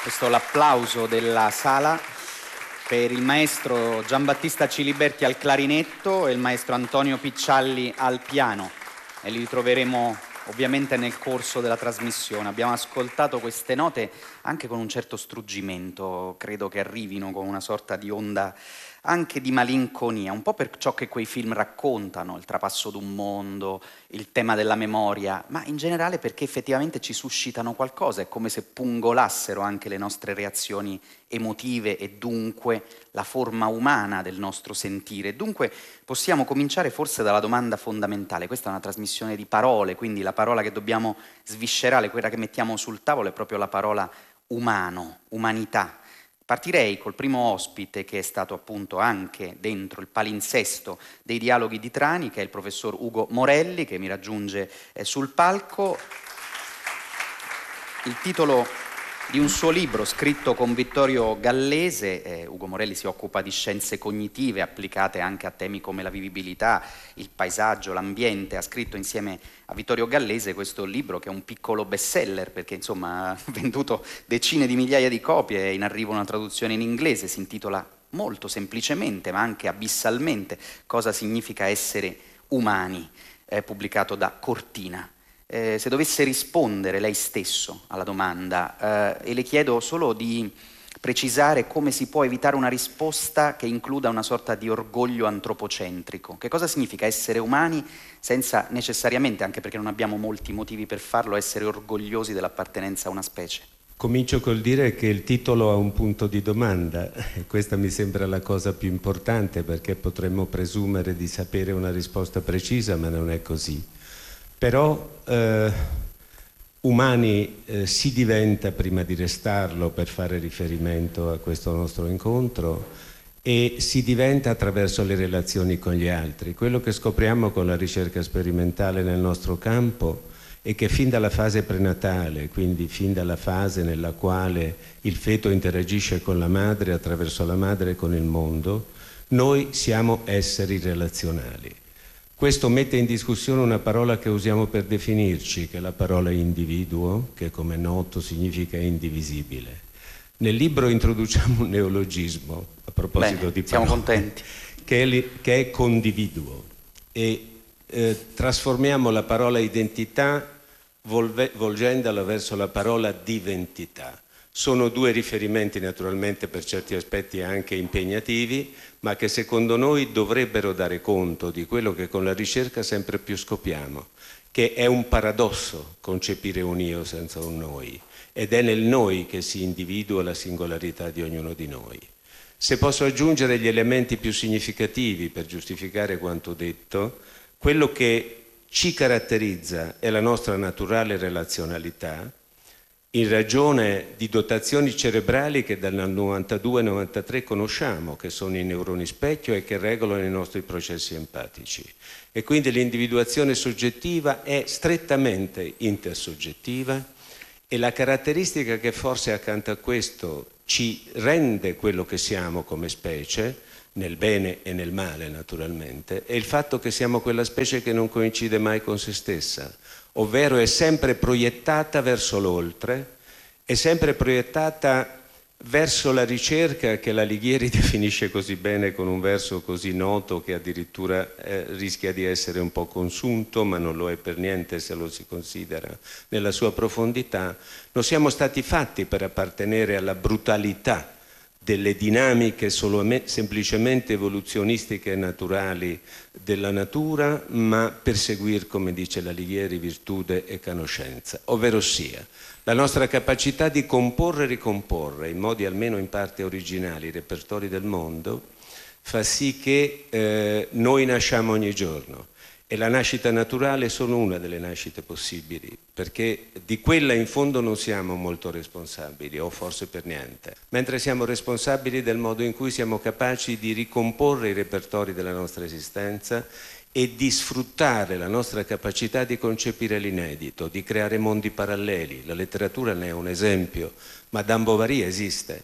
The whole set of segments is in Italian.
Questo è l'applauso della sala per il maestro Giambattista Ciliberti al clarinetto e il maestro Antonio Piccialli al piano, e li ritroveremo ovviamente nel corso della trasmissione. Abbiamo ascoltato queste note anche con un certo struggimento, credo che arrivino con una sorta di onda anche di malinconia, un po' per ciò che quei film raccontano, il trapasso d'un mondo, il tema della memoria, ma in generale perché effettivamente ci suscitano qualcosa, è come se pungolassero anche le nostre reazioni emotive e dunque la forma umana del nostro sentire. Dunque possiamo cominciare forse dalla domanda fondamentale. Questa è una trasmissione di parole, quindi la parola che dobbiamo sviscerare, quella che mettiamo sul tavolo, è proprio la parola umano, umanità. Partirei col primo ospite, che è stato appunto anche dentro il palinsesto dei dialoghi di Trani, che è il professor Ugo Morelli, che mi raggiunge sul palco. Il titolo di un suo libro scritto con Vittorio Gallese, Ugo Morelli si occupa di scienze cognitive applicate anche a temi come la vivibilità, il paesaggio, l'ambiente. Ha scritto insieme a Vittorio Gallese questo libro che è un piccolo bestseller, perché insomma ha venduto decine di migliaia di copie, è in arrivo una traduzione in inglese, si intitola molto semplicemente ma anche abissalmente Cosa significa essere umani, è pubblicato da Cortina. Se dovesse rispondere lei stesso alla domanda, e le chiedo solo di precisare come si può evitare una risposta che includa una sorta di orgoglio antropocentrico. Che cosa significa essere umani senza necessariamente, anche perché non abbiamo molti motivi per farlo, essere orgogliosi dell'appartenenza a una specie? Comincio col dire che il titolo ha un punto di domanda e questa mi sembra la cosa più importante, perché potremmo presumere di sapere una risposta precisa, ma non è così. Però umani si diventa prima di restarlo, per fare riferimento a questo nostro incontro, e si diventa attraverso le relazioni con gli altri. Quello che scopriamo con la ricerca sperimentale nel nostro campo è che fin dalla fase prenatale, quindi fin dalla fase nella quale il feto interagisce con la madre, attraverso la madre e con il mondo, noi siamo esseri relazionali. Questo mette in discussione una parola che usiamo per definirci, che è la parola individuo, che come è noto significa indivisibile. Nel libro introduciamo un neologismo, a proposito di parole, siamo contenti, che è condividuo, e trasformiamo la parola identità volgendola verso la parola diventità. Sono due riferimenti naturalmente per certi aspetti anche impegnativi, ma che secondo noi dovrebbero dare conto di quello che con la ricerca sempre più scopriamo, che è un paradosso concepire un io senza un noi, ed è nel noi che si individua la singolarità di ognuno di noi. Se posso aggiungere gli elementi più significativi per giustificare quanto detto, quello che ci caratterizza è la nostra naturale relazionalità, in ragione di dotazioni cerebrali che dal 92-93 conosciamo, che sono i neuroni specchio e che regolano i nostri processi empatici. E quindi l'individuazione soggettiva è strettamente intersoggettiva, e la caratteristica che forse accanto a questo ci rende quello che siamo come specie, nel bene e nel male naturalmente, è il fatto che siamo quella specie che non coincide mai con se stessa, ovvero è sempre proiettata verso l'oltre, è sempre proiettata verso la ricerca, che l'Alighieri definisce così bene con un verso così noto che addirittura rischia di essere un po' consunto, ma non lo è per niente se lo si considera nella sua profondità. Non siamo stati fatti per appartenere alla brutalità delle dinamiche semplicemente evoluzionistiche e naturali della natura, ma per seguire, come dice l'Alighieri, virtù e conoscenza, ovvero sia la nostra capacità di comporre e ricomporre in modi almeno in parte originali i repertori del mondo fa sì che noi nasciamo ogni giorno, e la nascita naturale è solo una delle nascite possibili, perché di quella in fondo non siamo molto responsabili, o forse per niente, mentre siamo responsabili del modo in cui siamo capaci di ricomporre i repertori della nostra esistenza e di sfruttare la nostra capacità di concepire l'inedito, di creare mondi paralleli. La letteratura ne è un esempio. Madame Bovary esiste,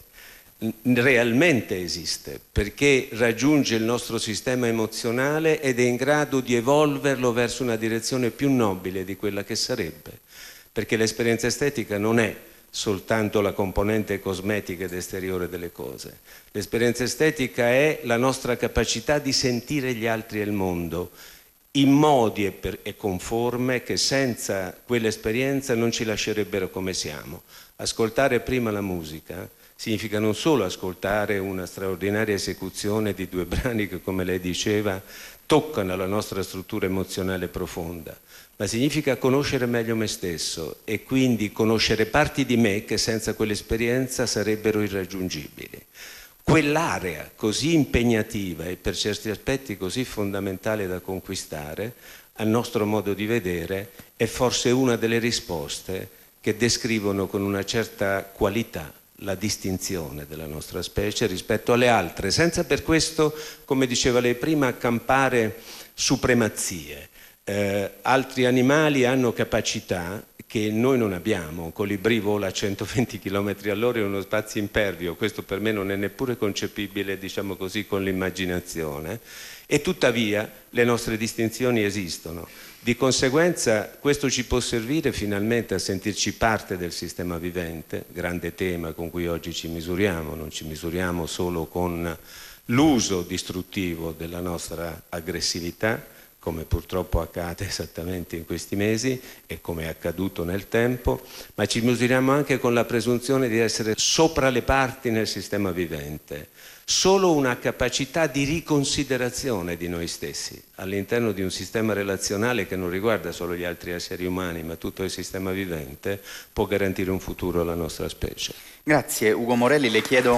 realmente esiste, perché raggiunge il nostro sistema emozionale ed è in grado di evolverlo verso una direzione più nobile di quella che sarebbe, perché l'esperienza estetica non è soltanto la componente cosmetica ed esteriore delle cose. L'esperienza estetica è la nostra capacità di sentire gli altri e il mondo in modi e con forme che senza quell'esperienza non ci lascerebbero come siamo. Ascoltare prima la musica significa non solo ascoltare una straordinaria esecuzione di due brani che, come lei diceva, toccano la nostra struttura emozionale profonda, ma significa conoscere meglio me stesso e quindi conoscere parti di me che senza quell'esperienza sarebbero irraggiungibili. Quell'area così impegnativa e per certi aspetti così fondamentale da conquistare, a nostro modo di vedere, è forse una delle risposte che descrivono con una certa qualità la distinzione della nostra specie rispetto alle altre, senza per questo, come diceva lei prima, accampare supremazie. Altri animali hanno capacità che noi non abbiamo. Un colibrì vola a 120 km all'ora in uno spazio impervio, questo per me non è neppure concepibile, diciamo così, con l'immaginazione, e tuttavia le nostre distinzioni esistono. Di conseguenza questo ci può servire finalmente a sentirci parte del sistema vivente, grande tema con cui oggi ci misuriamo, non ci misuriamo solo con l'uso distruttivo della nostra aggressività, come purtroppo accade esattamente in questi mesi e come è accaduto nel tempo, ma ci misuriamo anche con la presunzione di essere sopra le parti nel sistema vivente. Solo una capacità di riconsiderazione di noi stessi all'interno di un sistema relazionale che non riguarda solo gli altri esseri umani, ma tutto il sistema vivente, può garantire un futuro alla nostra specie. Grazie Ugo Morelli, le chiedo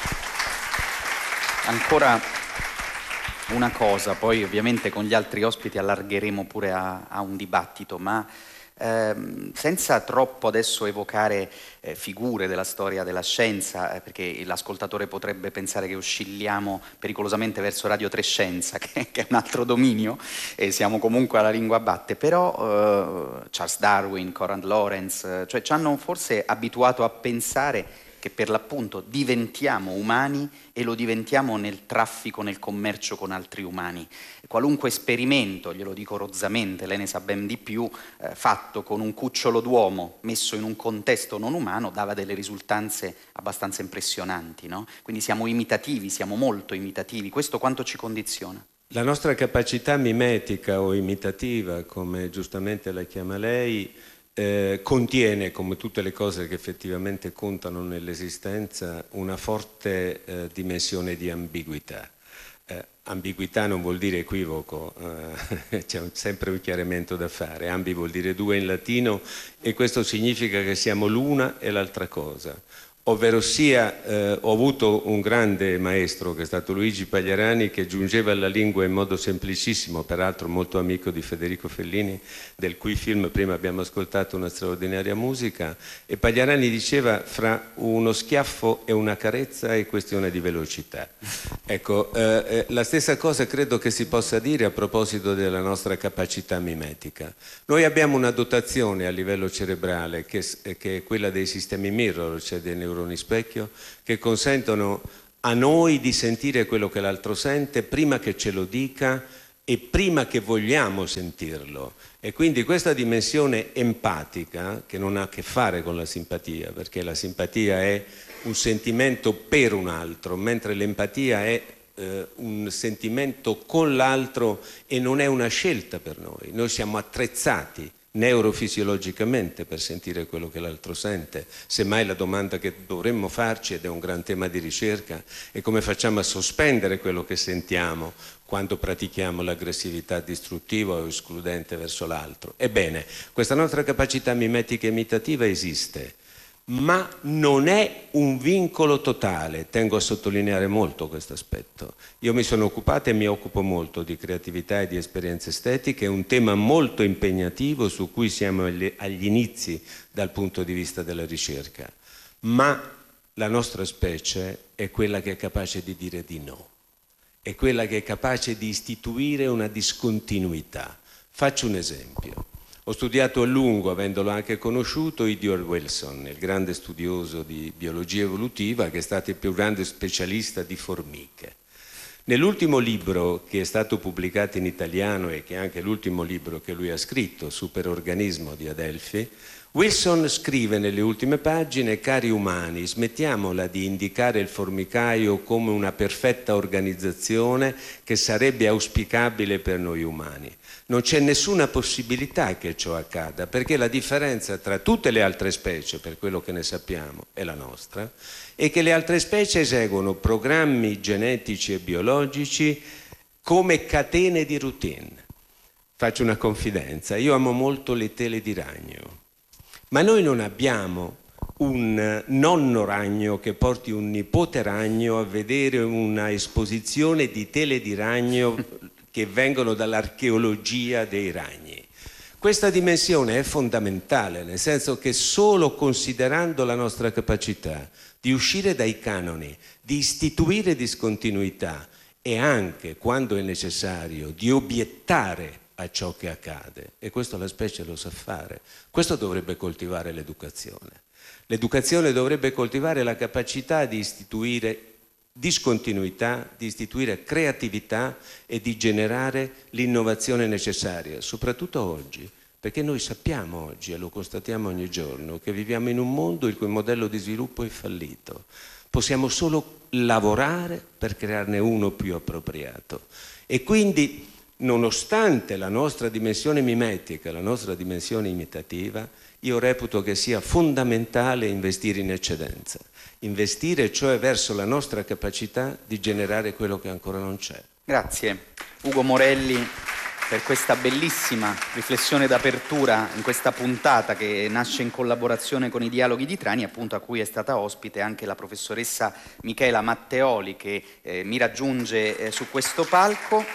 ancora una cosa, poi ovviamente con gli altri ospiti allargheremo pure a un dibattito, ma senza troppo adesso evocare figure della storia della scienza, perché l'ascoltatore potrebbe pensare che oscilliamo pericolosamente verso Radio 3 Scienza, che è un altro dominio, e siamo comunque alla lingua batte, però Charles Darwin, Conrad Lorenz, cioè ci hanno forse abituato a pensare che per l'appunto diventiamo umani e lo diventiamo nel traffico, nel commercio con altri umani. Qualunque esperimento, glielo dico rozzamente, lei ne sa ben di più, fatto con un cucciolo d'uomo messo in un contesto non umano dava delle risultanze abbastanza impressionanti, no? Quindi siamo imitativi, siamo molto imitativi. Questo quanto ci condiziona? La nostra capacità mimetica o imitativa, come giustamente la chiama lei, contiene, come tutte le cose che effettivamente contano nell'esistenza, una forte dimensione di ambiguità. Ambiguità non vuol dire equivoco, c'è sempre un chiarimento da fare. Ambi vuol dire due in latino e questo significa che siamo l'una e l'altra cosa. Ovvero sia, ho avuto un grande maestro che è stato Luigi Pagliarani, che giungeva alla lingua in modo semplicissimo, peraltro molto amico di Federico Fellini, del cui film prima abbiamo ascoltato una straordinaria musica, e Pagliarani diceva: fra uno schiaffo e una carezza è questione di velocità. Ecco, la stessa cosa credo che si possa dire a proposito della nostra capacità mimetica. Noi abbiamo una dotazione a livello cerebrale che è quella dei sistemi mirror, cioè dei neuroni specchio, che consentono a noi di sentire quello che l'altro sente prima che ce lo dica e prima che vogliamo sentirlo. E quindi questa dimensione empatica, che non ha a che fare con la simpatia, perché la simpatia è un sentimento per un altro, mentre l'empatia è un sentimento con l'altro e non è una scelta per noi. Noi siamo attrezzati neurofisiologicamente per sentire quello che l'altro sente. Semmai la domanda che dovremmo farci, ed è un gran tema di ricerca, è come facciamo a sospendere quello che sentiamo quando pratichiamo l'aggressività distruttiva o escludente verso l'altro. Ebbene, questa nostra capacità mimetica e imitativa esiste, ma non è un vincolo totale. Tengo a sottolineare molto questo aspetto. Io mi sono occupato e mi occupo molto di creatività e di esperienze estetiche, è un tema molto impegnativo su cui siamo agli inizi dal punto di vista della ricerca, ma la nostra specie è quella che è capace di dire di no, è quella che è capace di istituire una discontinuità. Faccio un esempio. Ho studiato a lungo, avendolo anche conosciuto, Edward Wilson, il grande studioso di biologia evolutiva, che è stato il più grande specialista di formiche. Nell'ultimo libro che è stato pubblicato in italiano e che è anche l'ultimo libro che lui ha scritto, Superorganismo di Adelphi, Wilson scrive nelle ultime pagine: cari umani, smettiamola di indicare il formicaio come una perfetta organizzazione che sarebbe auspicabile per noi umani. Non c'è nessuna possibilità che ciò accada, perché la differenza tra tutte le altre specie, per quello che ne sappiamo, e la nostra, è che le altre specie eseguono programmi genetici e biologici come catene di routine. Faccio una confidenza: io amo molto le tele di ragno, ma noi non abbiamo un nonno ragno che porti un nipote ragno a vedere una esposizione di tele di ragno che vengono dall'archeologia dei ragni. Questa dimensione è fondamentale, nel senso che solo considerando la nostra capacità di uscire dai canoni, di istituire discontinuità e anche, quando è necessario, di obiettare a ciò che accade, e questo la specie lo sa fare. Questo dovrebbe coltivare l'educazione. L'educazione dovrebbe coltivare la capacità di istituire discontinuità, di istituire creatività e di generare l'innovazione necessaria, soprattutto oggi, perché noi sappiamo oggi, e lo constatiamo ogni giorno, che viviamo in un mondo il cui modello di sviluppo è fallito. Possiamo solo lavorare per crearne uno più appropriato. E quindi, nonostante la nostra dimensione mimetica, la nostra dimensione imitativa, io reputo che sia fondamentale investire in eccedenza. Investire, cioè, verso la nostra capacità di generare quello che ancora non c'è. Grazie Ugo Morelli per questa bellissima riflessione d'apertura in questa puntata che nasce in collaborazione con i Dialoghi di Trani, appunto, a cui è stata ospite anche la professoressa Michela Matteoli, che mi raggiunge su questo palco.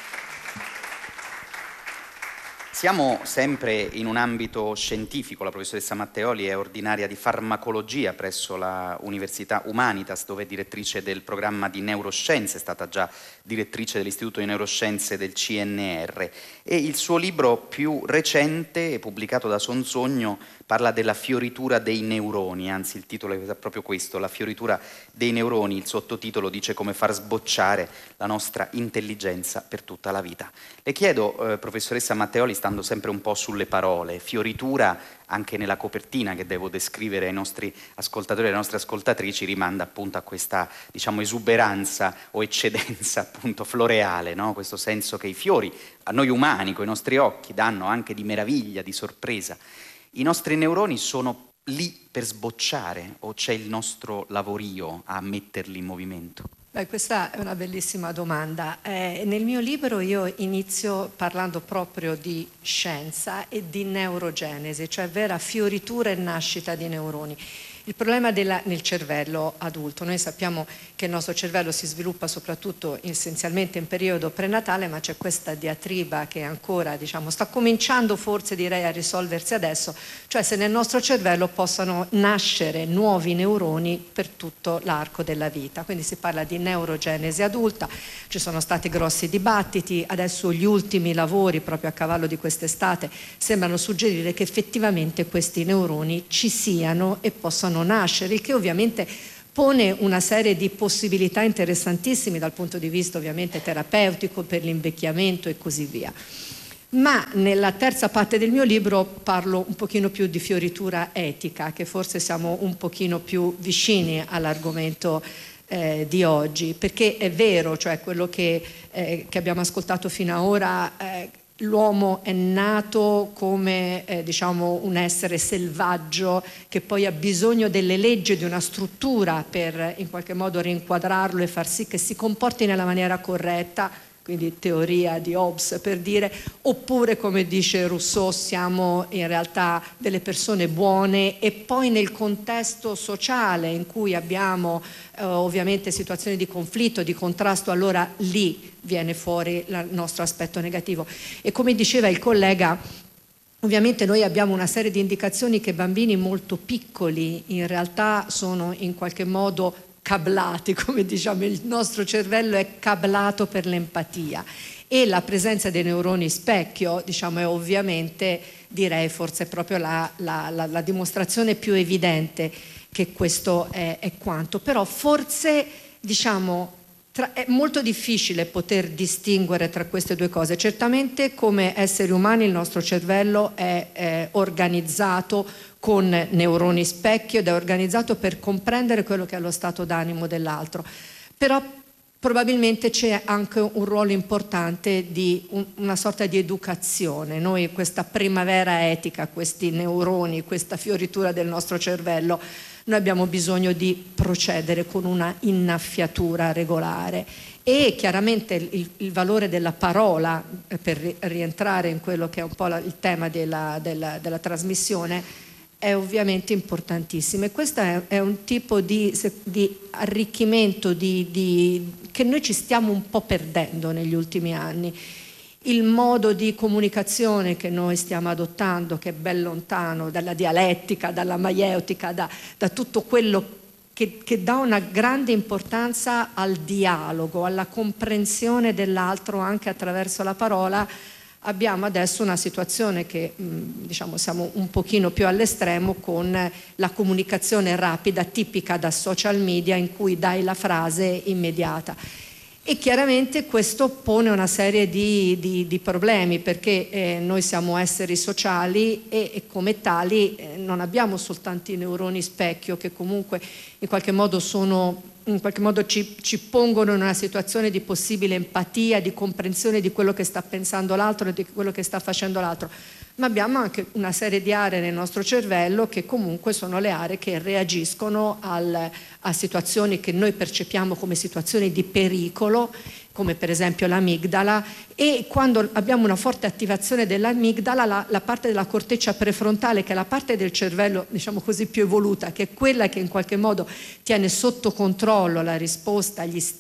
Siamo sempre in un ambito scientifico. La professoressa Matteoli è ordinaria di farmacologia presso la Università Humanitas, dove è direttrice del programma di neuroscienze, è stata già direttrice dell'Istituto di Neuroscienze del CNR, e il suo libro più recente, pubblicato da Sonzogno, parla della fioritura dei neuroni, anzi il titolo è proprio questo, La fioritura dei neuroni. Il sottotitolo dice come far sbocciare la nostra intelligenza per tutta la vita. Le chiedo, professoressa Matteoli, stando sempre un po' sulle parole, fioritura anche nella copertina che devo descrivere ai nostri ascoltatori e alle nostre ascoltatrici rimanda appunto a questa, diciamo, esuberanza o eccedenza appunto floreale, no? Questo senso che i fiori a noi umani, con i nostri occhi, danno anche di meraviglia, di sorpresa. I nostri neuroni sono lì per sbocciare o c'è il nostro lavorio a metterli in movimento? Beh, questa è una bellissima domanda. Nel mio libro io inizio parlando proprio di scienza e di neurogenesi, cioè vera fioritura e nascita di neuroni. Il problema nel cervello adulto: noi sappiamo che il nostro cervello si sviluppa soprattutto essenzialmente in periodo prenatale, ma c'è questa diatriba che ancora, diciamo, sta cominciando forse, direi, a risolversi adesso, cioè se nel nostro cervello possano nascere nuovi neuroni per tutto l'arco della vita. Quindi si parla di neurogenesi adulta, ci sono stati grossi dibattiti, adesso gli ultimi lavori proprio a cavallo di quest'estate sembrano suggerire che effettivamente questi neuroni ci siano e possano nascere, il che ovviamente pone una serie di possibilità interessantissime dal punto di vista ovviamente terapeutico, per l'invecchiamento e così via. Ma nella terza parte del mio libro parlo un pochino più di fioritura etica, che forse siamo un pochino più vicini all'argomento di oggi, perché è vero, cioè quello che abbiamo ascoltato fino ad ora, l'uomo è nato come diciamo un essere selvaggio che poi ha bisogno delle leggi, di una struttura per in qualche modo rinquadrarlo e far sì che si comporti nella maniera corretta, quindi teoria di Hobbes per dire, oppure come dice Rousseau siamo in realtà delle persone buone, e poi nel contesto sociale in cui abbiamo ovviamente situazioni di conflitto, di contrasto, allora lì viene fuori il nostro aspetto negativo. E come diceva il collega, ovviamente noi abbiamo una serie di indicazioni che bambini molto piccoli in realtà sono in qualche modo cablati, come diciamo, il nostro cervello è cablato per l'empatia, e la presenza dei neuroni specchio, diciamo, è ovviamente, direi, forse proprio la dimostrazione più evidente che questo è quanto. Però forse, diciamo, È molto difficile poter distinguere tra queste due cose. Certamente come esseri umani il nostro cervello è organizzato con neuroni specchio ed è organizzato per comprendere quello che è lo stato d'animo dell'altro. Però probabilmente c'è anche un ruolo importante di una sorta di educazione. Noi questa primavera etica, questi neuroni, questa fioritura del nostro cervello, noi abbiamo bisogno di procedere con una innaffiatura regolare e chiaramente il valore della parola, per rientrare in quello che è un po' il tema della trasmissione, è ovviamente importantissimo e questo è un tipo di arricchimento che noi ci stiamo un po' perdendo negli ultimi anni. Il modo di comunicazione che noi stiamo adottando, che è ben lontano dalla dialettica, dalla maieutica, da tutto quello che dà una grande importanza al dialogo, alla comprensione dell'altro anche attraverso la parola, abbiamo adesso una situazione che diciamo siamo un pochino più all'estremo con la comunicazione rapida tipica da social media in cui dai la frase immediata. E chiaramente questo pone una serie di problemi perché noi siamo esseri sociali e come tali non abbiamo soltanto i neuroni specchio che comunque in qualche modo ci pongono in una situazione di possibile empatia, di comprensione di quello che sta pensando l'altro e di quello che sta facendo l'altro, ma abbiamo anche una serie di aree nel nostro cervello che comunque sono le aree che reagiscono a situazioni che noi percepiamo come situazioni di pericolo, come per esempio l'amigdala, e quando abbiamo una forte attivazione dell'amigdala, la parte della corteccia prefrontale, che è la parte del cervello, diciamo così, più evoluta, che è quella che in qualche modo tiene sotto controllo la risposta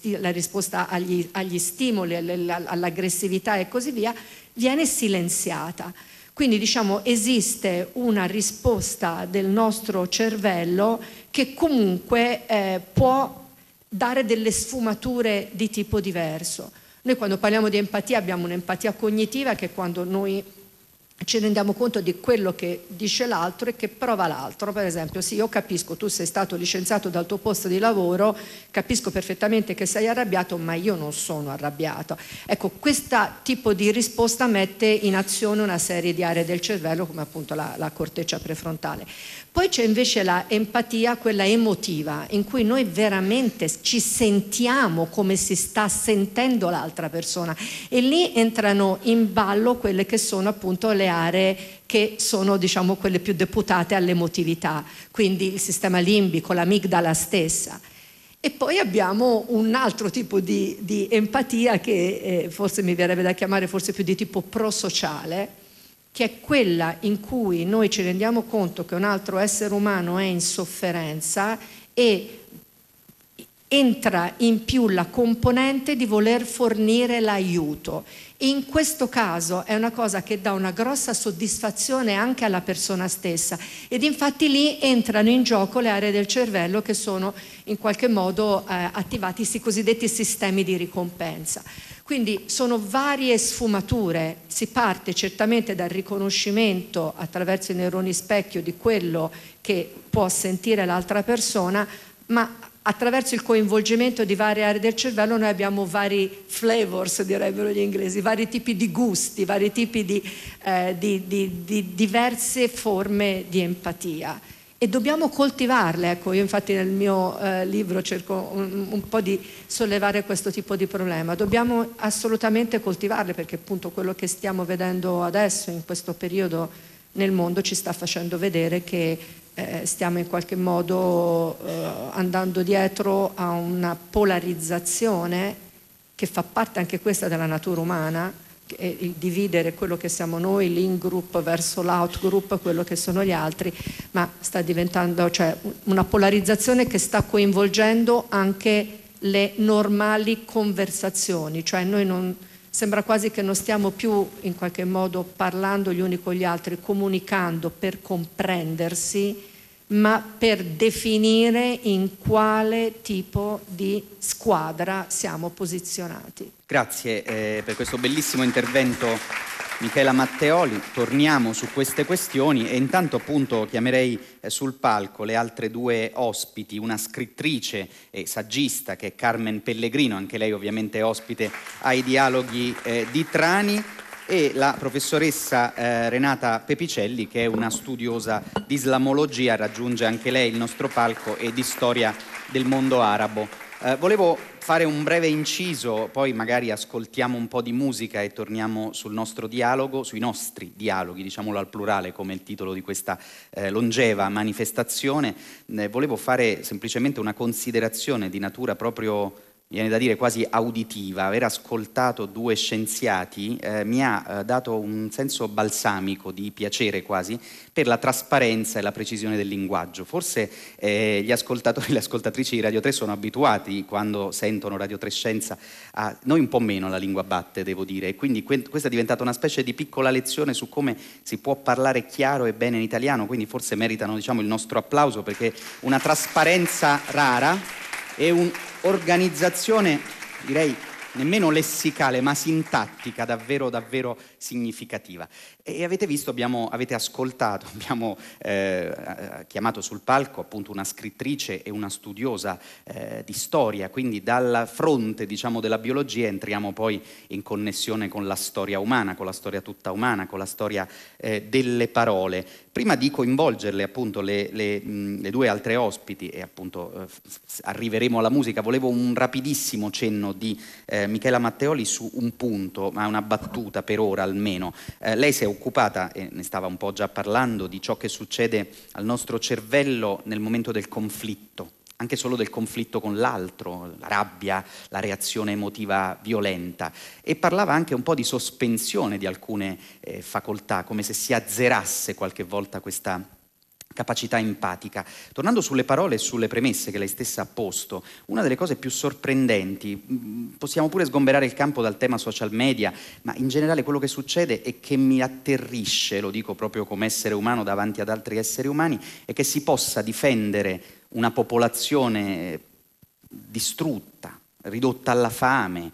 agli stimoli, all'aggressività e così via, viene silenziata. Quindi diciamo esiste una risposta del nostro cervello che comunque può dare delle sfumature di tipo diverso. Noi quando parliamo di empatia abbiamo un'empatia cognitiva che è quando noi ci rendiamo conto di quello che dice l'altro e che prova l'altro. Per esempio, sì, io capisco, tu sei stato licenziato dal tuo posto di lavoro, capisco perfettamente che sei arrabbiato, ma io non sono arrabbiato. Ecco, questo tipo di risposta mette in azione una serie di aree del cervello, come appunto la corteccia prefrontale. Poi c'è invece la empatia, quella emotiva, in cui noi veramente ci sentiamo come si sta sentendo l'altra persona e lì entrano in ballo quelle che sono appunto le aree che sono diciamo quelle più deputate all'emotività, quindi il sistema limbico, l'amigdala stessa. E poi abbiamo un altro tipo di empatia che forse mi verrebbe da chiamare forse più di tipo prosociale, che è quella in cui noi ci rendiamo conto che un altro essere umano è in sofferenza e entra in più la componente di voler fornire l'aiuto. E in questo caso è una cosa che dà una grossa soddisfazione anche alla persona stessa ed infatti lì entrano in gioco le aree del cervello che sono in qualche modo attivati i cosiddetti sistemi di ricompensa. Quindi sono varie sfumature, si parte certamente dal riconoscimento attraverso i neuroni specchio di quello che può sentire l'altra persona, ma attraverso il coinvolgimento di varie aree del cervello noi abbiamo vari flavors, direbbero gli inglesi, vari tipi di gusti, vari tipi di diverse forme di empatia. E dobbiamo coltivarle, ecco, io infatti nel mio libro cerco un po' di sollevare questo tipo di problema, dobbiamo assolutamente coltivarle perché appunto quello che stiamo vedendo adesso in questo periodo nel mondo ci sta facendo vedere che stiamo in qualche modo andando dietro a una polarizzazione che fa parte anche questa della natura umana, il dividere quello che siamo noi, l'in-group verso l'out-group, quello che sono gli altri, ma sta diventando cioè, una polarizzazione che sta coinvolgendo anche le normali conversazioni, cioè noi non, sembra quasi che non stiamo più in qualche modo parlando gli uni con gli altri, comunicando per comprendersi, ma per definire in quale tipo di squadra siamo posizionati. Grazie per questo bellissimo intervento Michela Matteoli, torniamo su queste questioni e intanto appunto chiamerei sul palco le altre due ospiti, una scrittrice e saggista che è Carmen Pellegrino, anche lei ovviamente ospite ai dialoghi di Trani, e la professoressa Renata Pepicelli, che è una studiosa di islamologia, raggiunge anche lei il nostro palco, e di storia del mondo arabo. Volevo fare un breve inciso, poi magari ascoltiamo un po' di musica e torniamo sul nostro dialogo, sui nostri dialoghi, diciamolo al plurale come il titolo di questa longeva manifestazione. Volevo fare semplicemente una considerazione di natura proprio, viene da dire quasi auditiva. Aver ascoltato due scienziati mi ha dato un senso balsamico di piacere quasi per la trasparenza e la precisione del linguaggio. Forse gli ascoltatori e le ascoltatrici di Radio 3 sono abituati, quando sentono Radio 3 Scienza, a noi un po' meno la lingua batte, devo dire, e quindi questa è diventata una specie di piccola lezione su come si può parlare chiaro e bene in italiano, quindi forse meritano, diciamo, il nostro applauso, perché una trasparenza rara e un'organizzazione, direi, nemmeno lessicale, ma sintattica davvero, davvero significativa. E avete visto, avete ascoltato, abbiamo chiamato sul palco appunto una scrittrice e una studiosa di storia, quindi dal fronte, diciamo, della biologia entriamo poi in connessione con la storia umana, con la storia tutta umana, con la storia delle parole. Prima di coinvolgerle appunto le due altre ospiti e appunto arriveremo alla musica, volevo un rapidissimo cenno di Michela Matteoli su un punto, ma una battuta per ora almeno. Lei si è occupata, e ne stava un po' già parlando, di ciò che succede al nostro cervello nel momento del conflitto, anche solo del conflitto con l'altro, la rabbia, la reazione emotiva violenta, e parlava anche un po' di sospensione di alcune facoltà, come se si azzerasse qualche volta questa capacità empatica. Tornando sulle parole e sulle premesse che lei stessa ha posto, una delle cose più sorprendenti, possiamo pure sgomberare il campo dal tema social media, ma in generale quello che succede e che mi atterrisce, lo dico proprio come essere umano davanti ad altri esseri umani, è che si possa difendere una popolazione distrutta, ridotta alla fame,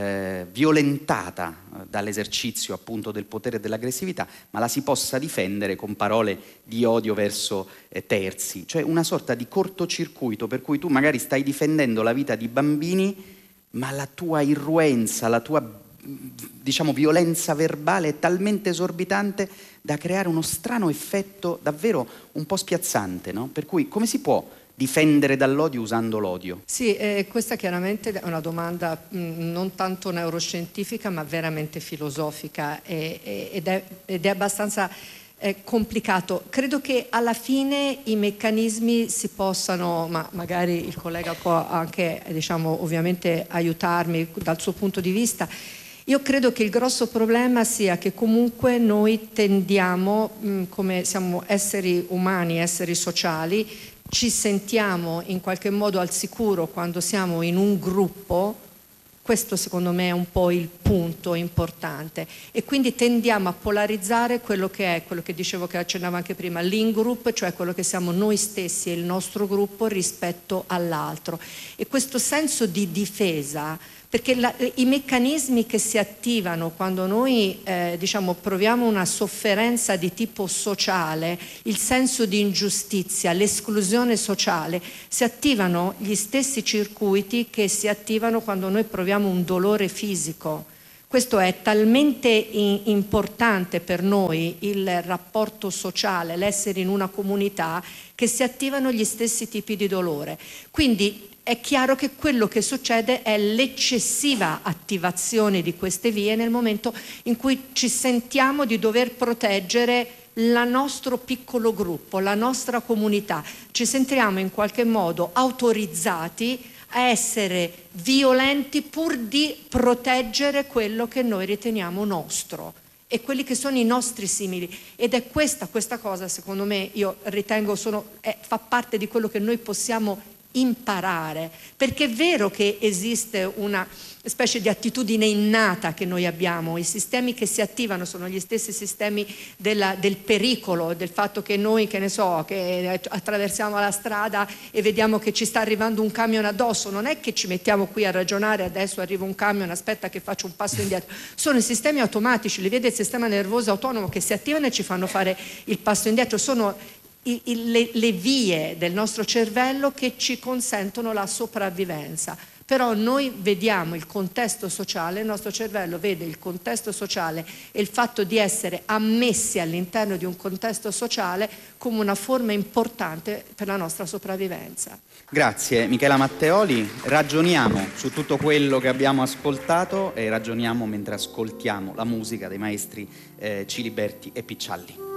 violentata dall'esercizio appunto del potere e dell'aggressività, ma la si possa difendere con parole di odio verso terzi, cioè una sorta di cortocircuito per cui tu magari stai difendendo la vita di bambini, ma la tua irruenza, la tua, diciamo, violenza verbale è talmente esorbitante da creare uno strano effetto davvero un po' spiazzante, no? Per cui come si può difendere dall'odio usando l'odio? Sì, questa chiaramente è una domanda non tanto neuroscientifica ma veramente filosofica ed è abbastanza complicato. Credo che alla fine i meccanismi si possano, ma magari il collega può anche, diciamo, ovviamente aiutarmi dal suo punto di vista. Io credo che il grosso problema sia che comunque noi tendiamo, come siamo esseri umani, esseri sociali, ci sentiamo in qualche modo al sicuro quando siamo in un gruppo. Questo secondo me è un po' il punto importante, e quindi tendiamo a polarizzare quello che dicevo, che accennavo anche prima, l'in-group, cioè quello che siamo noi stessi e il nostro gruppo rispetto all'altro, e questo senso di difesa, perché i meccanismi che si attivano quando noi diciamo proviamo una sofferenza di tipo sociale, il senso di ingiustizia, l'esclusione sociale, si attivano gli stessi circuiti che si attivano quando noi proviamo un dolore fisico. Questo è talmente importante per noi, il rapporto sociale, l'essere in una comunità, che si attivano gli stessi tipi di dolore. Quindi è chiaro che quello che succede è l'eccessiva attivazione di queste vie nel momento in cui ci sentiamo di dover proteggere il nostro piccolo gruppo, la nostra comunità. Ci sentiamo in qualche modo autorizzati a essere violenti pur di proteggere quello che noi riteniamo nostro e quelli che sono i nostri simili. Ed è questa cosa, secondo me, io ritengo fa parte di quello che noi possiamo imparare, perché è vero che esiste una specie di attitudine innata che noi abbiamo, i sistemi che si attivano sono gli stessi sistemi del pericolo, del fatto che noi, che ne so, che attraversiamo la strada e vediamo che ci sta arrivando un camion addosso, non è che ci mettiamo qui a ragionare, adesso arriva un camion, aspetta che faccio un passo indietro, sono i sistemi automatici, li vede il sistema nervoso autonomo che si attivano e ci fanno fare il passo indietro, sono le vie del nostro cervello che ci consentono la sopravvivenza. Però noi vediamo il contesto sociale, il nostro cervello vede il contesto sociale e il fatto di essere ammessi all'interno di un contesto sociale come una forma importante per la nostra sopravvivenza. Grazie Michela Matteoli, ragioniamo su tutto quello che abbiamo ascoltato e ragioniamo mentre ascoltiamo la musica dei maestri Ciliberti e Piccialli.